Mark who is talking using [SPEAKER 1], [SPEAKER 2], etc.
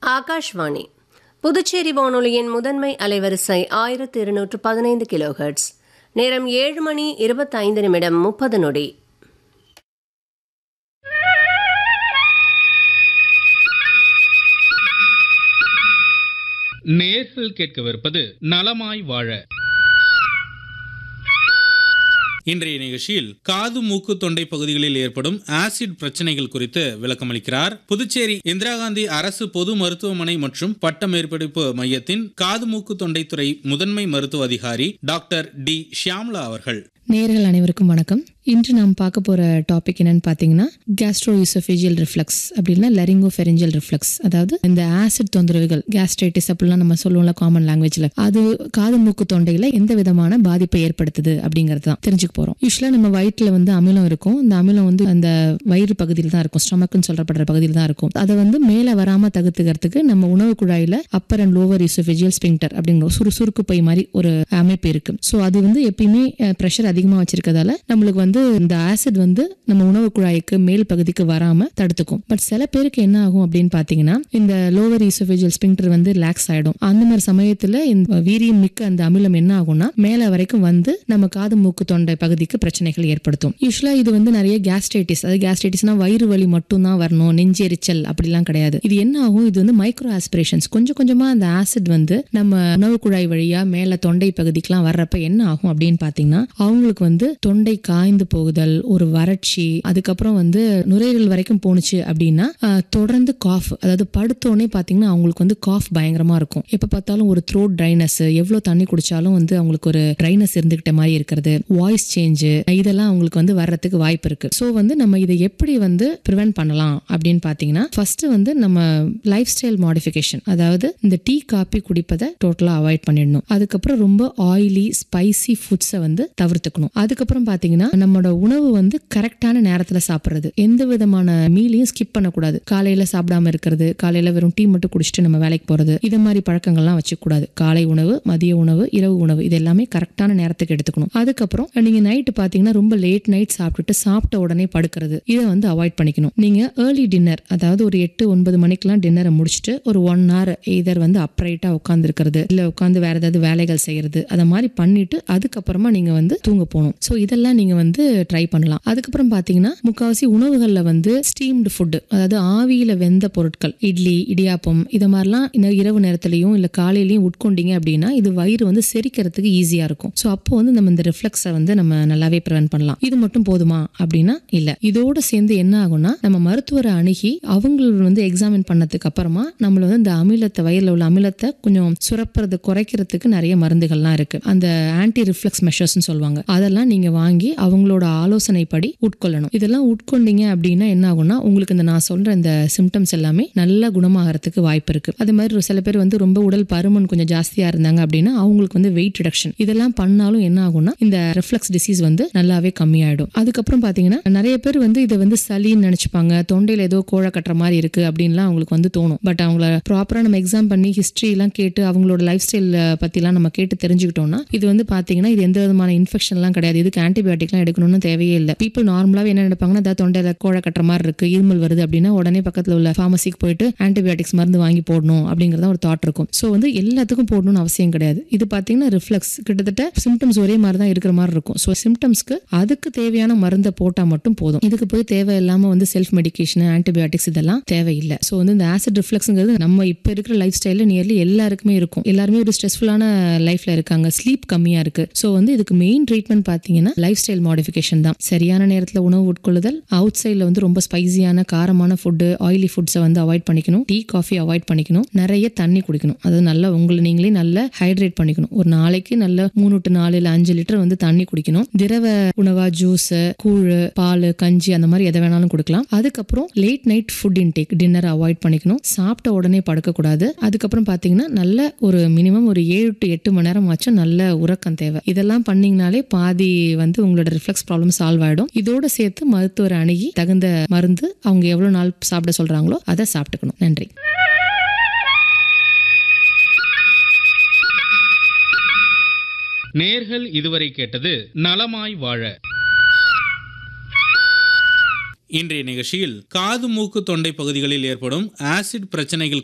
[SPEAKER 1] ஆகாஷ்வாணி புதுச்சேரி வானொலியின் முதன்மை அலைவரிசை 1215 கிலோஹெர்ட்ஸ். நேரம் 7:25:30.
[SPEAKER 2] நேர்கள் கேட்கவிருப்பது நலமாய் வாழ. இன்றைய நிகழ்ச்சியில் காது மூக்கு தொண்டை பகுதிகளில் ஏற்படும் ஆசிட் பிரச்சனைகள் குறித்து விளக்கமளிக்கிறார் புதுச்சேரி இந்திரா காந்தி அரசு பொது மருத்துவமனை மற்றும் பட்ட மேற்படிப்பு மையத்தின் காது மூக்கு தொண்டைத்துறை முதன்மை மருத்துவ அதிகாரி டாக்டர் டி ஷியாம்லா அவர்கள்.
[SPEAKER 3] நேயர்கள் அனைவருக்கும் வணக்கம். இன்று நாம் பார்க்க போற டாபிக் என்னன்னு பார்த்தீங்கன்னா கேஸ்ட்ரோஇசோஃபேஜியல் ரிஃப்ளக்ஸ் அப்படின்னா லரிங்கோஃபெரிஞ்சியல் ரிஃப்ளக்ஸ். அதாவது இந்த ஆசிட் தொந்தரவுகள், கேஸ்ட்ரைட்டிஸ் அப்படிலாம் நம்ம சொல்லுவோம்ல காமன் லாங்குவேஜ்ல, அது காது மூக்கு தொண்டையில எந்த விதமான பாதிப்பை ஏற்படுத்துது அப்படிங்கிறது தான் தெரிஞ்சுக்க போறோம். யூஸ்வலா நம்ம வயிற்றுல அமிலம் இருக்கும். இந்த அமிலம் அந்த வயிறு பகுதியில் தான் இருக்கும், ஸ்டொமக்னு சொல்லப்படுற பகுதியில் தான் இருக்கும். அதை மேல வராம தடுத்துக்கிறதுக்கு நம்ம உணவு குழாயில upper and lower oesophageal sphincter அப்படிங்கிற சுருக்கு பை மாதிரி ஒரு அமைப்பு இருக்கு. ஸோ அது எப்பயுமே பிரஷர் அதிகமா வச்சிருக்கிறதால நம்மளுக்கு இந்த ஆசிட் நம்ம உணவு குழாய்க்கு மேல் பகுதிக்கு வராம தடுத்துக்கும். பட் சில பேருக்கு என்ன ஆகும் அப்படின்னு பாத்தீங்கன்னா, இந்த லோவர் இசோஃபேஜியல் ஸ்பிங்டர் ரிலாக்ஸ் ஆயிடும். அந்த மாதிரி சமயத்துல இந்த வீரியம் மிக்க அந்த அமிலம் என்ன ஆகும்னா மேல வரைக்கும் நம்ம காது மூக்கு தொண்டை பகுதிக்கு பிரச்சனைகள் ஏற்படுத்தும். யூஸ்வலா இது நிறைய கேஸ்ட்ரைட்டிஸ், அது கேஸ்ட்ரைட்டிஸ்னா வயிறு வலி மட்டும் தான் வரணும், நெஞ்செரிச்சல் அப்படிலாம் கிடையாது. இது என்ன ஆகும், இது மைக்ரோ ஆஸ்பிரேஷன்ஸ். கொஞ்சம் கொஞ்சமா அந்த ஆசிட் நம்ம உணவு குழாய் வழியா மேல தொண்டை பகுதிக்கெல்லாம் வர்றப்ப என்ன ஆகும் அப்படின்னு பாத்தீங்கன்னா, அவங்களுக்கு தொண்டை காய்ந்து போகுதல், ஒரு வறட்சி, அதுக்கப்புறம் நுரையீரல் வரைக்கும் போனுச்சு அப்படின்னா தொடர்ந்து காஃப், அதாவது படுத்தோடனே பாத்தீங்கன்னா அவங்களுக்கு காஃப் பயங்கரமா இருக்கும். எப்ப பார்த்தாலும் ஒரு த்ரோட் ட்ரைனஸ், எவ்வளவு தண்ணி குடிச்சாலும் அவங்களுக்கு ஒரு ட்ரைனஸ் இருந்துகிட்ட மாதிரி இருக்கிறது, வாய்ஸ் சேஞ்ச், இதெல்லாம் அவங்களுக்கு வர்றதுக்கு வாய்ப்பு இருக்கு. ஸோ நம்ம இதை எப்படி ப்ரிவென்ட் பண்ணலாம் அப்படின்னு பாத்தீங்கன்னா, ஃபர்ஸ்ட் நம்ம லைஃப் ஸ்டைல் மாடிஃபிகேஷன், அதாவது இந்த டீ காபி குடிப்பதை டோட்டலா அவாய்ட் பண்ணிடணும். அதுக்கப்புறம் ரொம்ப ஆயிலி ஸ்பைசி ஃபுட்ஸை தவிர்த்துக்கணும். அதுக்கப்புறம் பாத்தீங்கன்னா நம்மளோட உணவு கரெக்டான நேரத்துல சாப்பிடுறது, எந்த விதமான மீலையும் ஸ்கிப் பண்ணக்கூடாது. காலையில சாப்பிடாம இருக்கிறது, காலையில வெறும் டீ மட்டும் குடிச்சிட்டு நம்ம வேலைக்கு போறது, இத மாதிரி பழக்கங்கள்லாம் வச்சுக்க கூடாது. காலை உணவு, மதிய உணவு, இரவு உணவு, இது எல்லாமே கரெக்டான நேரத்துக்கு எடுத்துக்கணும். அதுக்கப்புறம் நீங்க நைட்டு பாத்தீங்கன்னா ரொம்ப லேட் நைட் சாப்பிட்ட உடனே படுக்கிறது, இதை அவாய்ட் பண்ணிக்கணும். நீங்க ஏர்லி டின்னர், அதாவது ஒரு 8-9 மணிக்கெல்லாம் டின்னரை முடிச்சுட்டு ஒரு 1 hour எய்தர் அப்ரைட்டா உட்கார்ந்து இருக்கிறது, இல்ல உட்கார்ந்து வேற ஏதாவது வேலைகள் செய்யறது, அத மாதிரி பண்ணிட்டு அதுக்கப்புறமா நீங்க தூங்க போகணும். சோ இதெல்லாம் நீங்க ட்ரை பண்ணலாம். அதுக்கப்புறம் பாத்தீங்கன்னா முக்காவாசி உணவுகள்ல ஸ்டீம்டு ஃபுட், அதாவது ஆவியில வெந்த பொருட்கள், இட்லி, இடியாப்பம், இத மாதிரிலாம் இரவு நேரத்திலையும் இல்ல காலையிலயும் உட்கொண்டீங்க அப்படின்னா இது வயிறு செரிக்கிறதுக்கு ஈஸியா இருக்கும். சோ அப்போ நம்ம இந்த ரிஃப்ளக்ஸை நம்ம நல்லாவே ப்ரிவென்ட் பண்ணலாம். இது மட்டும் போதுமா அப்படின்னா இல்ல. இதோட சேர்ந்து என்ன ஆகும்னா, நம்ம மருத்துவரை அணுகி அவங்க எக்ஸாமின் பண்ணதுக்கு அப்புறமா நம்மள இந்த அமிலத்தை, வயிறுல உள்ள அமிலத்தை கொஞ்சம் சுரப்புறது குறைக்கிறதுக்கு நிறைய மருந்துகள்லாம் இருக்கு. அந்த ஆன்டி ரிஃப்ளக்ஸ் மெஷர்ஸ் சொல்லுவாங்க. அதெல்லாம் நீங்க வாங்கி அவங்களோட ஆலோசனைப்படி உட்கொள்ளணும். இதெல்லாம் உட்கொண்டீங்க அப்படின்னா என்ன ஆகும்னா, உங்களுக்கு நான் சொல்ற இந்த சிம்டம்ஸ் எல்லாமே நல்லா குணமாகறதுக்கு வாய்ப்பு இருக்கு. அது மாதிரி சில பேர் ரொம்ப உடல் பருமன் கொஞ்சம் ஜாஸ்தியா இருந்தாங்க அப்படின்னா அவங்களுக்கு வெயிட் ரிடக்ஷன், இதெல்லாம் பண்ணாலும் என்ன ஆகும்னா இந்த ரிஃப்ளக்ஸ் டிசீஸ் நல்லாவே கம்மியாயிடும். அதுக்கப்புறம் பாத்தீங்கன்னா நிறைய பேர் இதை சளின்னு நினைச்சுப்பாங்க, தொண்டையில ஏதோ கோழ கட்டுற மாதிரி இருக்கு அப்படின்லாம் அவங்களுக்கு தோணும். பட் அவங்கள ப்ராப்பரா நம்ம எக்ஸாம் பண்ணி ஹிஸ்டரி எல்லாம் கேட்டு அவங்களோட லைஃப் ஸ்டைல் பத்தி எல்லாம் நம்ம கேட்டு தெரிஞ்சுக்கிட்டோம்னா இது பாத்தீங்கன்னா இது எந்த விதமான இன்ஃபெக்ஷன் எல்லாம் கிடையாது. இதுக்கு ஆன்டிபயோட்டிக்லாம் எடுக்கணும்னு தேவையே இல்லை. பீப்புள் நார்மலாவே என்ன நினைப்பாங்கன்னா, அதாவது தொண்டையில கோழ கட்டுற மாதிரி இருக்கு, இருமல் வருது அப்படின்னா உடனே பக்கத்துல உள்ள பார்மசிக்கு போயிட்டு ஆன்டிபயோட்டிக்ஸ் மருந்து வாங்கி போடணும் அப்படிங்கறத ஒரு தாட் இருக்கும். சோ எல்லாத்துக்கும் போடணும்னு அவசியம் கிடையாது. இது பாத்தீங்கன்னா ரிஃப்ளக்ஸ் கிட்டத்தட்ட சிம்டம்ஸ் ஒரே மாதிரி தான் இருக்கிற மாதிரி இருக்கும். சோ சிம்டம்ஸ்க்கு அதுக்கு தேவையான மருந்தை போட்டா மட்டும் போதும். இதுக்கு போய் தேவையில்லாம செல்ஃப் மெடிகேஷன், ஆன்டிபயோட்டிக்ஸ் இதெல்லாம் தேவையில்லை. சோ இந்த ஆசிட் ரிஃப்ளக்ஸ்ங்கிறது நம்ம இப்ப இருக்கிற லைஃப் ஸ்டைல்ல நியர்லி எல்லாருக்குமே இருக்கும். எல்லாருமே ஒரு ஸ்ட்ரெஸ்ஃபுல்லான லைஃப்ல இருக்காங்க, ஸ்லீப் கம்மியா இருக்கு. சோ இதுக்கு மெயின் ட்ரீட்மெண்ட் பாத்தீங்கன்னா லைஃப் ஸ்டைல் மாடிஃபிகேஷன் தான். சரியான நேரத்துல உணவு உட்கொள்ளுதல், அவுட் சைட்ல ரொம்ப ஸ்பைசியான காரமான ஃபுட், ஆயிலி ஃபுட்ஸை அவாய்ட் பண்ணிக்கணும், டீ காஃபி அவாய்ட் பண்ணிக்கணும், நிறைய தண்ணி குடிக்கணும். அது நல்லா உங்களை நீங்களே நல்லா ஹைட்ரேட் பண்ணிக்கணும். ஒரு நாளைக்கு நல்ல 3 to 4 இல்ல 5 லிட்டர் தண்ணி குடிக்கணும். திரவ உணவா ஜூஸ், கூழ், பால், கஞ்சி அந்த மாதிரி எதை வேணாலும் கொடுக்கலாம். அதுக்கப்புறம் late night food intake, dinner avoid பண்ணிக்கணும். சாப்பிட்ட உடனே படுக்க கூடாது. அதுக்கப்புறம் பாத்தீங்கன்னா நல்ல ஒரு மினிமம் ஒரு 7 to 8 மணி நேரம் ஆச்சும் நல்ல உறக்கம் தேவை. இதெல்லாம் பண்ணீங்கனாலே பாதி உங்களோட ரிஃப்ளக்ஸ் ப்ராப்ளம் சால்வ் ஆயிடும். இதோட சேர்த்து மருத்துவரை அணுகி தகுந்த மருந்து அவங்க எவ்வளவு நாள் சாப்பிட சொல்றாங்களோ அதை சாப்பிட்டுக்கணும். நன்றி.
[SPEAKER 2] நேர்கள் இதுவரை கேட்டது நலமாய் வாழ. இன்றைய நிகழ்ச்சியில் காது மூக்கு தொண்டை பகுதிகளில் ஏற்படும் ஆசிட் பிரச்சனைகள்